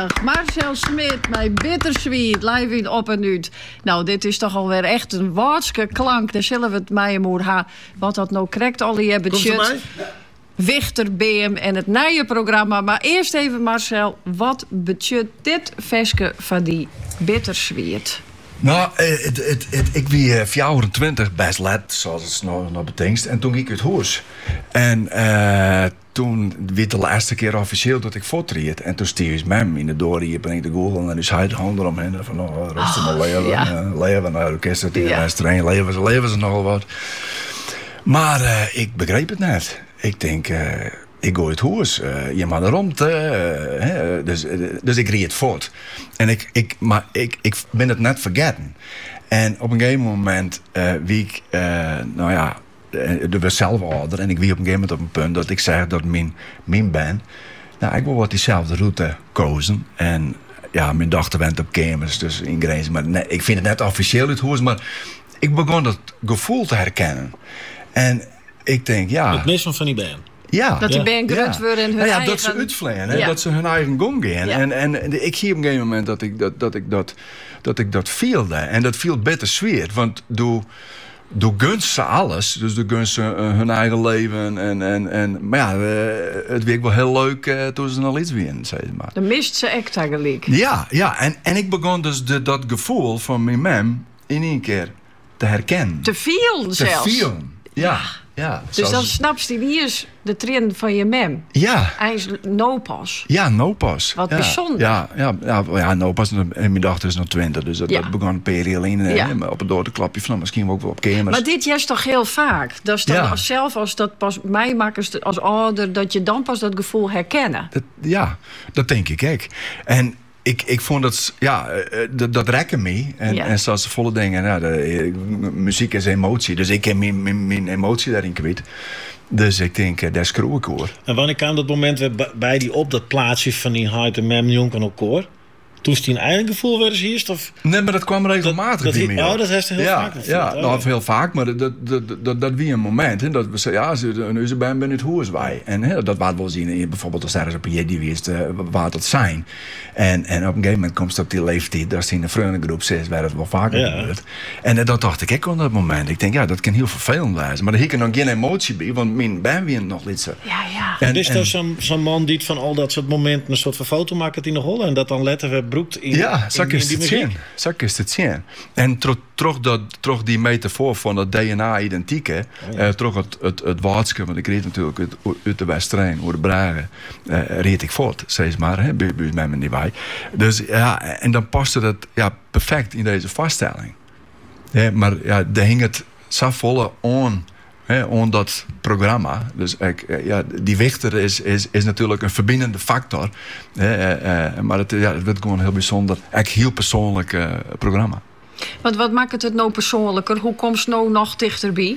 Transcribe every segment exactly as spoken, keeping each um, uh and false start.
Geweldig. Marcel Smit, mijn bittersweet, live in Op en Uit. Nou, dit is toch alweer echt een woordske klank. Daar zullen we het mij moeten ha. Wat dat nou correct al die hebben shit. Wichter B M en het nieuwe programma. Maar eerst even Marcel, wat betekent dit veske van die bittersweet? Nou, het, het, het, ik was vierentwintig, best laat, zoals het nog, nog betekent. En toen ging ik uit huis. En uh, toen werd de laatste keer officieel dat ik voortreed. En toen stier met hem in de door, hier ben ik de Google. En dan is hij de handen omheen. Van, nou, rustig maar leven. Ja. Uh, leven, nou, de kerst tegen ja. Restaurant. Leven ze, leven ze nogal wat. Maar uh, ik begreep het net. Ik denk... Uh, Ik ga het huis, uh, je mag erom te, uh, dus, uh, dus ik reed voort. En ik, ik, maar ik, ik ben het net vergeten. En op een gegeven moment uh, wie ik, uh, nou ja, er was zelf ouder. En ik wie op een gegeven moment op een punt dat ik zeg dat mijn, mijn band, nou, ik wil wat diezelfde route kozen. En ja, mijn dochter went op kamers, dus in Grijs. Maar nee, ik vind het net officieel het huis, maar ik begon dat gevoel te herkennen. En ik denk, ja. Het mis van die band. Ja. Dat die band grut ja. worden en hun nou ja, eigen... dat ze uitvleien, ja. dat ze hun eigen gong gaan. Ja. En, en ik zie op een gegeven moment dat ik dat, dat, ik dat, dat, ik dat voelde. En dat viel beter sfeer. Want door, door gunst ze alles. Dus door gunst ze uh, hun eigen leven. En, en, en, maar ja, uh, het werd wel heel leuk uh, toen ze al iets wien, zei ze maar. Dan mist ze echt eigenlijk. Ja, ja. En, en ik begon dus de, dat gevoel van mijn mem in één keer te herkennen. Te veel zelfs. Te veel, ja. Ja, dus zoals... dan snap je wie is de trend van je mem. Ja. Hij is no pas. Ja, no pas. Wat ja. bijzonder. Ja, ja, ja, ja, no pas. En mijn dochter is nog twintig, dus dat, ja. dat begon per alleen ja. op het doordeklapje van misschien ook wel op kamers. Maar dit is toch heel vaak? Dat is dan ja. als zelf als dat pas mij maakt als ouder, dat je dan pas dat gevoel herkennen. Dat, ja, dat denk ik ook. En Ik, ik vond dat, ja, dat, dat rekte me. En, ja. en zoals ze volle dingen, nou, de, muziek is emotie. Dus ik heb mijn, mijn, mijn emotie daarin kwijt. Dus ik denk, daar schreeuw ik hoor. En wanneer kwam dat moment weer bij die op dat plaatsje van die Hart en Mem Jonk en koor? Toen is die een eigen gevoel weer eens hier? Of... Nee, maar dat kwam regelmatig dat, dat bij me. Oh, dat heeft heel ja, vaak. Ja, oh, nou, ja. heel vaak, maar dat, dat, dat, dat, dat wie een moment. Hè, dat we zeggen, ja, ze ben ben het huis wij. En hè, dat wat wel zien, bijvoorbeeld als ergens op een die wist uh, waar dat zijn. En, en op een gegeven moment komt het op die leeftijd, dat is in een vriendengroep zit, waar dat wel vaker ja. gebeurt. En uh, dat dacht ik ook op dat moment. Ik denk, ja, dat kan heel vervelend zijn. Maar daar heb ik nog geen emotie bij, want mijn ben weer nog iets. Ja, ja. En is er zo'n zo'n man die van al dat soort momenten een soort van foto maakt in de holle en dat dan letterlijk broekt in. Ja, in, zo in, is in het zien. Zo is het zien. En toch tro- die metafoor van dat D N A-identieke, oh, ja. uh, toch het, het, het woordske, want ik reed natuurlijk uit, uit de West-Rijn, over de Bragen, uh, reed ik voort, steeds maar, hè, bij, bij mij niet bij. Dus ja, en dan paste dat ja, perfect in deze vaststelling. Ja, maar ja, daar hing het zo volle on. He, on dat programma. Dus ik, ja, die Wichter is, is, is natuurlijk een verbindende factor. He, uh, maar het, ja, het wordt gewoon heel bijzonder. Echt heel persoonlijk uh, programma. Want wat maakt het nou persoonlijker? Hoe komt het nou nog dichterbij?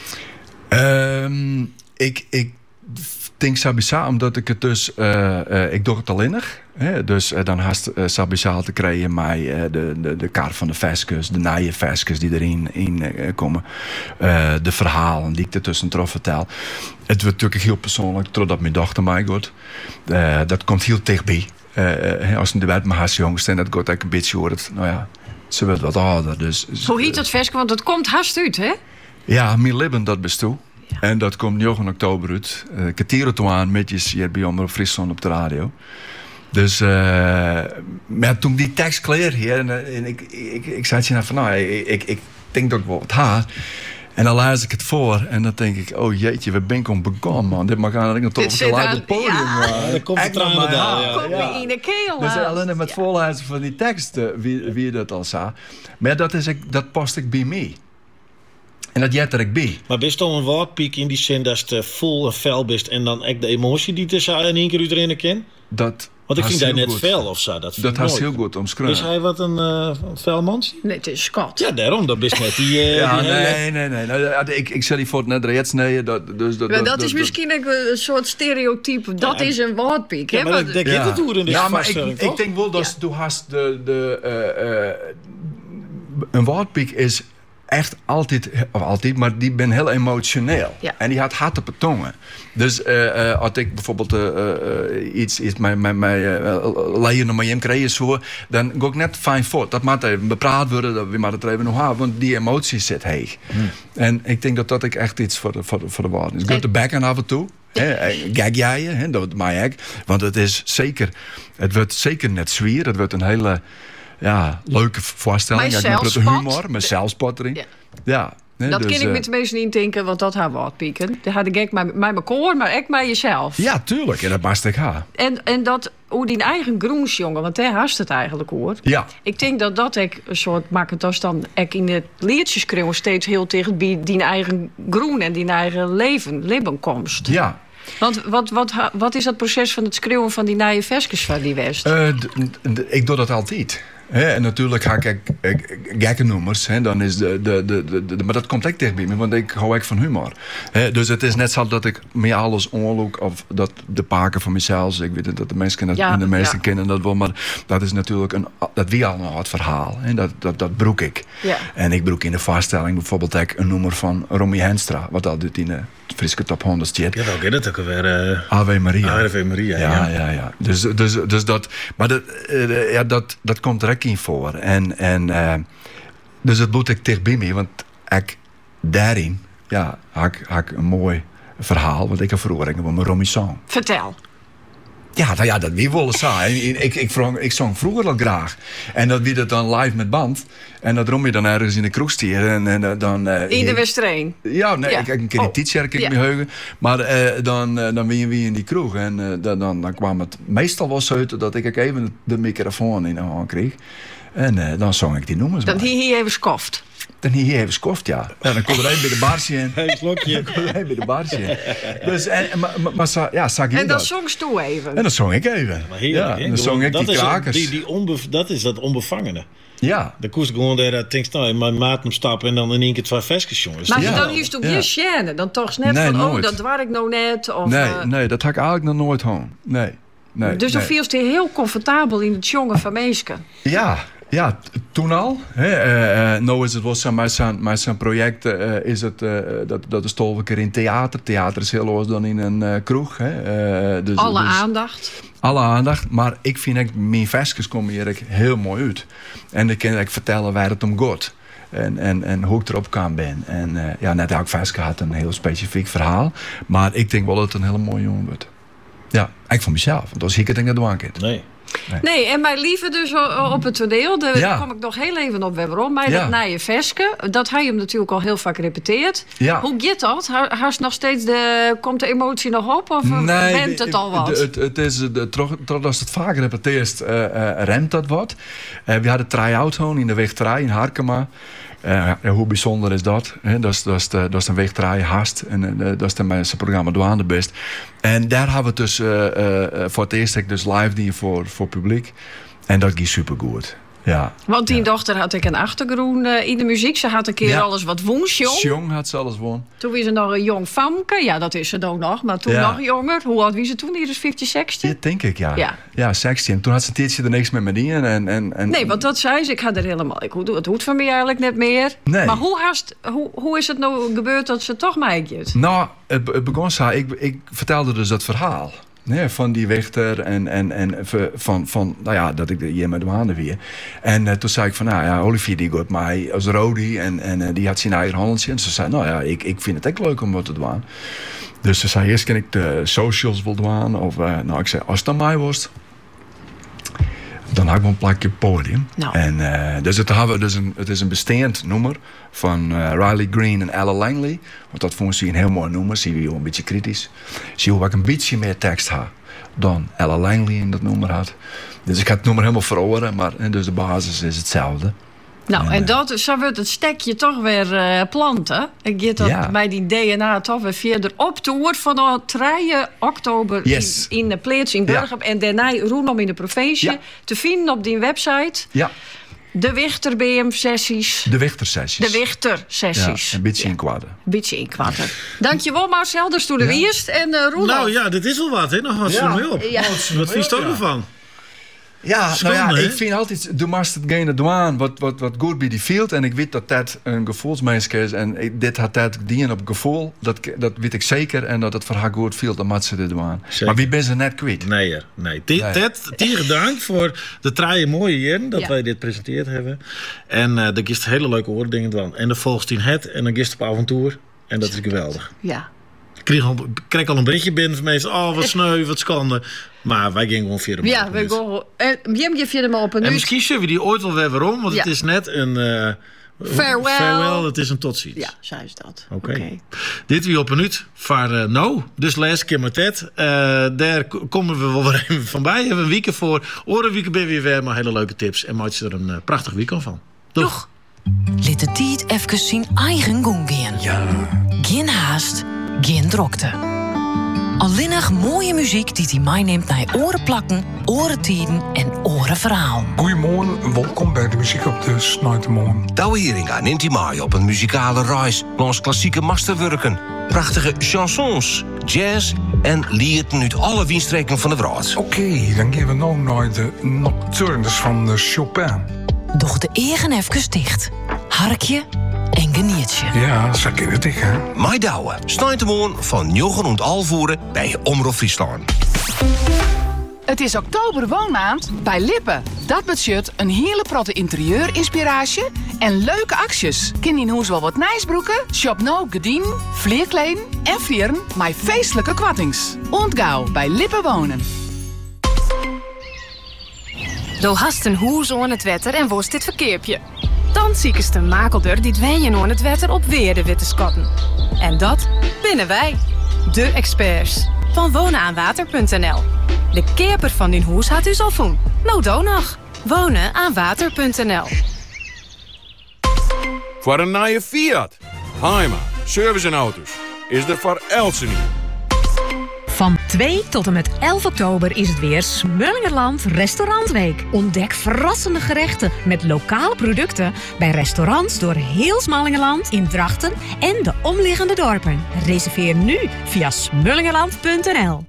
Um, ik, ik denk Sabisa, omdat ik het dus... Uh, uh, ik doe het alleenig. He, dus uh, dan haast uh, Sabisa te krijgen mij uh, de, de, de kaart van de Veskes, de nieuwe Veskes die erin in, uh, komen. Uh, de verhalen die ik ertussen trof vertel. Het wordt natuurlijk heel persoonlijk, totdat mijn dochter mij gaat. Uh, dat komt heel dichtbij. Uh, als een de wet mijn haast jongste en dat gaat ook een beetje hoor. Het, nou ja, ze wordt wat ouder. Dus, hoe heet dat Veske? Want het komt haast uit, hè? Ja, mijn lippen dat best toe. Ja. En dat komt negen oktober uit. Uh, Kwartier toe aan, metjes hier bij Omroep Friesland op de radio. Dus, uh, maar toen die tekst klaar hier, en, en ik, ik, ik zei je van, nou, ik, ik, ik denk dat ik wel wat haar. En dan lees ik het voor en dan denk ik, oh jeetje, we ben ik begonnen, man. Dit mag eigenlijk nog toch een laag op podium. Ja, ja, dan komt het tranen daar. Ja, komt ja. in de keel. Dus alleen met ja. voorlezen van die teksten, wie, wie dat al zei. Maar dat, is, dat past ik bij mij. En dat jet er ik bij. Maar best dan een woordpiek in die zin dat je vol en fel bent en dan echt de emotie die tussen in één keer uit erin ken? Dat Want ik vind hij net goed. fel of zo. Dat, dat was heel goed omschreven. Is hij wat een uh, fel mans? Nee, het is Scott. Ja, daarom. Dat is net die... Uh, ja, die nee, hele... nee, nee, nee. Ik, ik zeg die voor het net reeds nee. Dat, dus, dat, maar dat, dat is dat, misschien ook een soort stereotype. Dat ja, is een woordpiek. Ja, hè? maar dat, dat ja. het hoe in ja, maar ik, ik denk wel dat ja. du hast de... de uh, uh, een woordpiek is echt altijd, of altijd, maar die ben heel emotioneel. Ja. En die had hard op het tongen. Dus uh, uh, als ik bijvoorbeeld uh, uh, iets, iets met mijn uh, leien met hem krijg, zo, dan ga ik net fijn voort. Dat moet even bepraat worden, dat we maar het er even nog hebben, want die emotie zit heeg. Hmm. En ik denk dat dat ik echt iets voor de, voor de, voor de waarde is. Ik ga de bekken af en toe. Gag jij je, dat mij ook. Want het is zeker, het wordt zeker net zwier. Het wordt een hele ja, leuke voorstelling. Met ja, met humor, met de, zelfspottering. Ja. ja nee, dat dus, kan ik uh, met de mensen niet denken, want dat had wat pieken. Dat had ik echt met mijn koor, maar echt met jezelf. Ja, tuurlijk. En dat mag ik ha. En, en dat, hoe die eigen groensjongen, want daar haast het eigenlijk hoor. Ja. Ik denk dat dat ik een soort Macintosh dan ik in het liedjes schreeuwen steeds heel tegen die, die eigen groen en die eigen leven, levenkomst. Ja. Want wat, wat, wat is dat proces van het schreeuwen van die nieuwe versjes van die West? Uh, d- d- ik doe dat altijd. He, en natuurlijk ga ik gekke nummers. He, dan is de, de, de, de, de, maar dat komt echt tegen bij me, want ik hou echt van humor. He, dus het is net zo dat ik meer alles onlook of dat de paken van mezelf. Ik weet dat de mensen dat, ja, de meesten ja. kennen dat wel, maar dat is natuurlijk een dat wie al een hard verhaal. He, dat, dat, dat broek ik. Ja. En ik broek in de vaststelling bijvoorbeeld ook een nummer van Romy Henstra, wat altijd in de Friese top honderd zit. Ja, welke is dat ook alweer? Uh... Ave Maria. Ave Maria, ja. Ja, ja, ja. Dus, dus, dus dat, maar dat, uh, ja, dat, dat komt er ook in voor. En, en uh, dus het moet ik tegen bij me, want ik daarin, ja, had ik, had ik een mooi verhaal, wat ik heb vroeger van mijn Romy song. Vertel. Ja, nou ja, dat wie willen zijn. Ik, ik, ik, ik zong vroeger al graag. En dat wie dat dan live met band. En dat rom je dan ergens in de kroeg stieren. En, en dan... Uh, in de Westereen? Ja, nee, ja. ik heb een keer in oh. Tietjerk in ja. me heugen. Maar uh, dan, uh, dan wien we in die kroeg. En uh, dan, dan, dan kwam het meestal wel zo uit dat ik even de microfoon in de hand kreeg. En uh, dan zong ik die nummers. Dan hier hier even skoft. Dan hier even skoft, ja. En dan kon er een bij de baarsje in. Een slokje. Dan kon er een bij de baarsje in. Dus, en, maar, maar, maar ja, zag je En dan dat? zongst toe even. En dan zong ik even. Maar heerlijk, ja, dan zong ik dat die is krakers. Die, die onbev- dat is dat onbevangene. Ja. Dan koest gewoon daar dat denk nou, mijn maat hem stappen en dan in één keer twee versjes, jongens. Maar ja. dan is het ook ja. je gêne. Dan toch net nee, van, nooit. oh, dat waar ik nou net. Of, nee, uh, nee, dat had ik eigenlijk nog nooit gewoon. Nee, nee. dus dan nee. viel je heel comfortabel in het jongen van meesken. Ja, ja, t- toen al. Hè, uh, uh, nou is het wel zo, met zijn, met zijn project uh, is het, uh, dat, dat is toch een keer in theater. Theater is heel anders dan in een uh, kroeg. Hè. Uh, dus, Alle dus, aandacht. Alle aandacht, maar ik vind dat mijn versjes komen hier heel mooi uit. En ik kan ik vertellen waar het om gaat. En, en, en hoe ik erop kan ben. En uh, ja, net elk versje had een heel specifiek verhaal. Maar ik denk wel dat het een hele mooie jongen wordt. Ja, ik van mezelf. Want als ik het denk dat doen kan. Nee. Nee. Nee, en mijn lieve dus op het toneel. Daar Ja. kom ik nog heel even op waarom. Maar Ja. dat naaie veske, dat hij hem natuurlijk al heel vaak repeteert. Ja. Hoe gaat dat? Haast nog steeds de, komt de emotie nog op? Of Nee, remt het al wat? de- Het, het is, de, toch, toch als het vaker repeteert, uh, uh, remt dat wat. Uh, we hadden try-out gewoon in de wegdraai in Harkema. Uh, hoe bijzonder is dat? He, dat, is, dat, is de, dat is een wegdraai haast. En uh, dat is de mensen programma Douane Best. En daar hebben we het dus uh, uh, voor het eerst dus live die voor, voor publiek. En dat ging supergoed. Ja. Want die ja. dochter had ik een achtergrond uh, in de muziek. Ze had een keer Ja. alles wat woens, jong. Jong had ze alles won. Toen was ze nog een jong famke. Ja, dat is ze dan nog. Maar toen Ja. nog jonger. Hoe oud was ze toen? Hier is vijftig, zestig? Ja, denk ik, ja. Ja. Ja, zestien. Toen had ze een tijdje er niks met me die. En, en, en, Nee, want dat zei ze. Ik had er helemaal... Ik, hoe- het hoeft van mij eigenlijk net meer. Nee. Maar hoe, haast, hoe, hoe is het nou gebeurd dat ze toch meidjes? Nou, het, het begon zo. Ik, ik vertelde dus dat verhaal. Nee, van die Wichter en, en, en van, van, nou ja, dat ik hier met de maanden weer. En uh, toen zei ik van, nou ja, Olivier die gaat mij als Rodi en, en uh, die had zijn eigen handje. En ze zei, nou ja, ik, ik vind het echt leuk om wat te doen. Dus ze zei, eerst kan ik de socials wel doen. Of, uh, nou, ik zei, als het aan mij was, dan had ik wel een plakje podium. Nou. En, uh, dus het, hebben, dus een, het is een bestaand nummer van uh, Riley Green en Ella Langley. Want dat vond ze een heel mooi nummer. Zie je wel een beetje kritisch. Zie je hoe ik een beetje meer tekst had dan Ella Langley in dat nummer had. Dus ik had het nummer helemaal veroveren. Maar en dus de basis is hetzelfde. Nou, En, en uh, dat, zo wordt het stekje toch weer uh, planten. Ik get dat Ja. bij die D N A toch weer verder op te hoort van drie oktober Yes. in, in de plaats in Burgum. En daarna roenom in de provincie. Ja. Te vinden op die website. Ja, De Wichter B M-sessies. de Wichtersessies. De Wichter-sessies. Ja, een beetje in kwade. Beetje in kwarten. Dankjewel Marcel, dus toen de wierst. En uh, Roelof. Nou ja, dit is wel wat, hè? Dan had ze Ja. er mee op. Ja. Wat vies je er ook Ja. ervan? Ja, Schande, nou ja, hè? ik vind altijd, de mast hetgene doen wat, wat, wat goed bij die field. En ik weet dat dat een gevoelsmens is. En ik, dit had dat dien op gevoel. Dat, dat weet ik zeker. En dat het voor haar goed viel, dan moet ze dit doen. Zeker. Maar wie ben ze net kwijt? Nee, ja, nee. Ted, Nee. Ted, Ted, dank voor de traaie mooie jaren dat Ja. wij dit presenteerd hebben. En uh, dan is het hele leuke oordingen dan. En dan volgt hij het en dan is het op avontuur. En dat is geweldig. Ja. Ik kreeg al, ik kreeg al een berichtje binnen van mensen. Oh, wat sneu, wat schande. Maar wij gingen gewoon via de Ja, we gaan. En Jim, je vindt hem op een En uur. misschien zullen we die ooit wel weer waarom. Want Ja. het is net een... uh, Farewell. Farewell, het is een tot ziens. Ja, zo is dat. Oké. Oké. Dit weer op een uur voor uh, nou. Dus laatste keer met Ted. Uh, daar k- komen we wel weer even van bij. Hebben we een week voor. Oren week ben we weer maar hele leuke tips. En maak je er een uh, prachtig weekend van. Doeg. Liet de tijd even zijn eigen gang gaan. Ja. Geen haast, geen drokte. Alleenig mooie muziek die hij meeneemt naar oren plakken, oren tiden en oren verhaal. Goedemorgen, welkom bij de muziek op de Snuitermorgen. Douwe Heringa neemt hij mee op een muzikale reis langs klassieke masterwerken. Prachtige chansons, jazz en lieden uit alle windstreken van de wereld. Oké, dan gaan we nu naar de Nocturnes van de Chopin. Doch de egen even dicht. Harkje en genietje. Ja, zo ken het ik, hè. Mai Douwe, Snuitermorgen van Jochen en Alvoeren bij Omroep Friesland. Het is oktober woonmaand bij Lippen. Dat betekent een hele protte interieurinspiratie en leuke acties. Ken in huis wel wat nijsbroeken? Shop nou gedien, vleerkleding en vieren met feestelijke kwattings. Ontgauw bij Lippen wonen. Do hast een hoes aan het wetter en worst dit verkeerpje. Dan zie ik de makelder die dwenjen aan het wetter op weer de witte skotten. En dat binnen wij, de experts van wonenaanwater punt n l. De keeper van die hoes had u al van. Nou dan nog. wonenaanwater punt n l. Voor een nieuwe Fiat, Heima, service en auto's is er voor Elsen. Van twee tot en met elf oktober is het weer Smullingerland Restaurantweek. Ontdek verrassende gerechten met lokale producten bij restaurants door heel Smallingerland, in Drachten en de omliggende dorpen. Reserveer nu via smullingerland punt n l.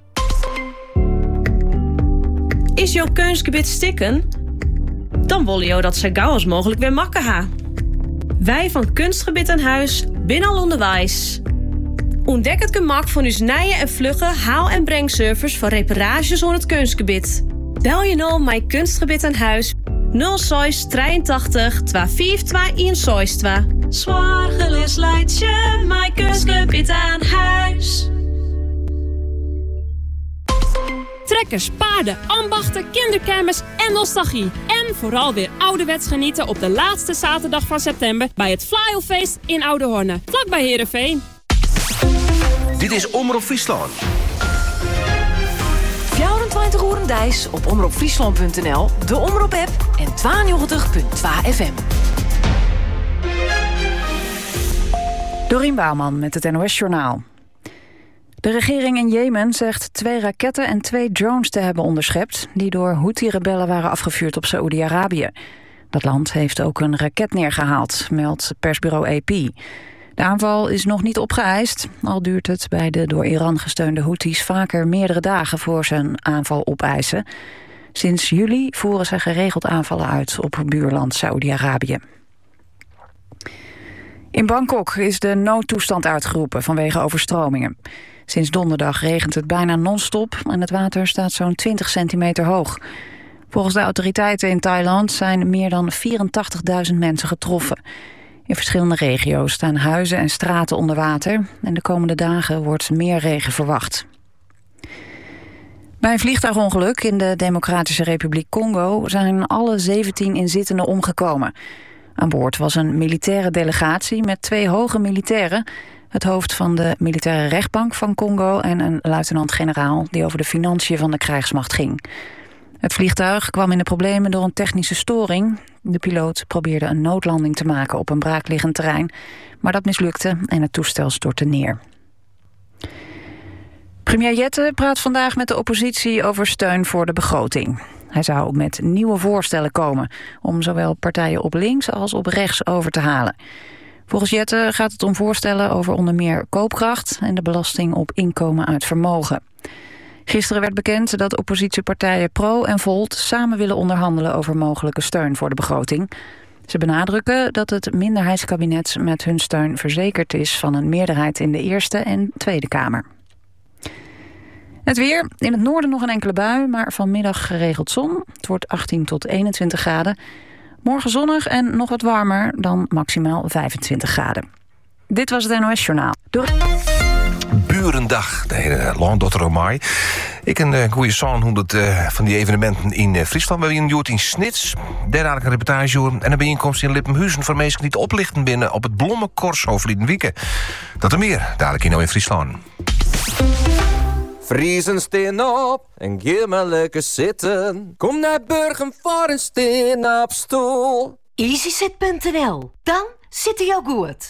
Is jouw keusgebied stikken? Dan willen jou dat zo gauw als mogelijk weer makken ha. Wij van Kunstgebied aan Huis binnen al onderwijs. Ontdek het gemak van uw nije en vlugge haal- en brengservice voor reparages aan het kunstgebied. Bel je nou mijn Kunstgebied aan Huis nul zes drieëntachtig twee vijf twee een zes twee. Zwaar leidt je mijn Kunstgebied aan Huis. Trekkers, paarden, ambachten, kinderkermis en nostalgie. En vooral weer ouderwets genieten op de laatste zaterdag van september bij het Flyofeest in Oude-Horne, vlakbij Heerenveen. Dit is Omroep Friesland. vierentwintig uur dijs op omroep friesland punt n l, de Omroep-app en tweeënnegentig punt twee F M. Dorien Bouwman met het N O S-journaal. De regering in Jemen zegt twee raketten en twee drones te hebben onderschept die door Houthi-rebellen waren afgevuurd op Saoedi-Arabië. Dat land heeft ook een raket neergehaald, meldt persbureau A P. De aanval is nog niet opgeëist, al duurt het bij de door Iran gesteunde Houthis vaker meerdere dagen voor ze een aanval opeisen. Sinds juli voeren ze geregeld aanvallen uit op buurland Saoedi-Arabië. In Bangkok is de noodtoestand uitgeroepen vanwege overstromingen. Sinds donderdag regent het bijna non-stop en het water staat zo'n twintig centimeter hoog. Volgens de autoriteiten in Thailand zijn meer dan vierentachtigduizend mensen getroffen. In verschillende regio's staan huizen en straten onder water en de komende dagen wordt meer regen verwacht. Bij een vliegtuigongeluk in de Democratische Republiek Congo zijn alle zeventien inzittenden omgekomen. Aan boord was een militaire delegatie met twee hoge militairen, het hoofd van de militaire rechtbank van Congo en een luitenant-generaal die over de financiën van de krijgsmacht ging. Het vliegtuig kwam in de problemen door een technische storing. De piloot probeerde een noodlanding te maken op een braakliggend terrein, maar dat mislukte en het toestel stortte neer. Premier Jette praat vandaag met de oppositie over steun voor de begroting. Hij zou met nieuwe voorstellen komen om zowel partijen op links als op rechts over te halen. Volgens Jette gaat het om voorstellen over onder meer koopkracht en de belasting op inkomen uit vermogen. Gisteren werd bekend dat oppositiepartijen Pro en Volt samen willen onderhandelen over mogelijke steun voor de begroting. Ze benadrukken dat het minderheidskabinet met hun steun verzekerd is van een meerderheid in de Eerste en Tweede Kamer. Het weer. In het noorden nog een enkele bui, maar vanmiddag geregeld zon. Het wordt achttien tot eenentwintig graden. Morgen zonnig en nog wat warmer, dan maximaal vijfentwintig graden. Dit was het N O S-journaal. Door... Burendag, de hele landdotter Romai. Ik een uh, goede song hoe het uh, van die evenementen in uh, Friesland. We hebben in Snits. Derde een reportage hoor. En een bijeenkomst in Lippenhuizen voor mensen die het oplichten binnen op het Blommenkorso verleden weekend. Dat er meer, dadelijk in, in Friesland. Friesen steen op en ga maar lekker zitten. Kom naar Burgum voor een steen op stoel. easysit punt n l. Dan zit hij jou goed.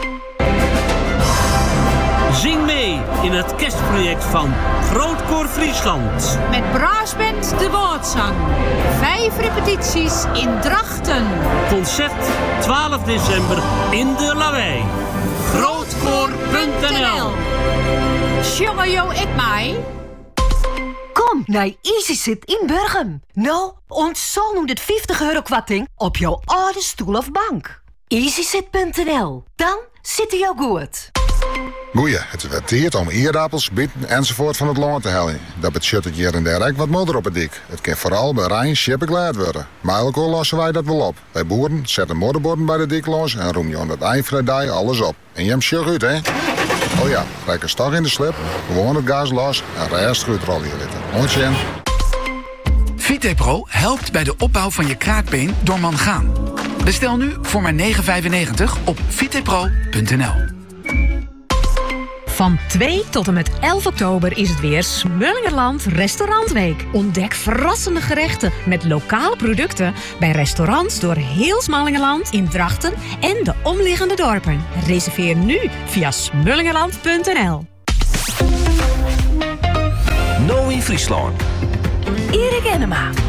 Zing mee in het kerstproject van Grootkoor Friesland. Met Braasband de Woordzang. Vijf repetities in Drachten. Concert twaalf december in de Lawei. Grootkoor punt n l. Sjongen jou ik mij? Kom naar easysit in Burgum. Nou, ontzol honderdvijftig euro kwarting op jouw oude stoel of bank. easysit punt n l. Dan zit hij jou goed. Goeie, het werd tijd om eerappels, bieten enzovoort van het land te halen. Dat betekent hier en daar wat modder op het dik. Het kan vooral bij Rijn schippen klaar worden. Maar ook al lossen wij dat wel op. Wij boeren zetten modderborden bij de dik los en roem je aan het eindvrijdag alles op. En je hem sjug uit, hè? Oh ja, rijk een stok in de slip, gewoon het gas los en rest goed rollen litten. Ontje. VitePro helpt bij de opbouw van je kraakbeen door mangaan. Bestel nu voor maar negen vijfennegentig op vitepro punt n l. Van twee tot en met elf oktober is het weer Smullingerland Restaurantweek. Ontdek verrassende gerechten met lokale producten bij restaurants door heel Smallingerland, in Drachten en de omliggende dorpen. Reserveer nu via smullingerland punt n l. Nou in Friesland. Erik Enema.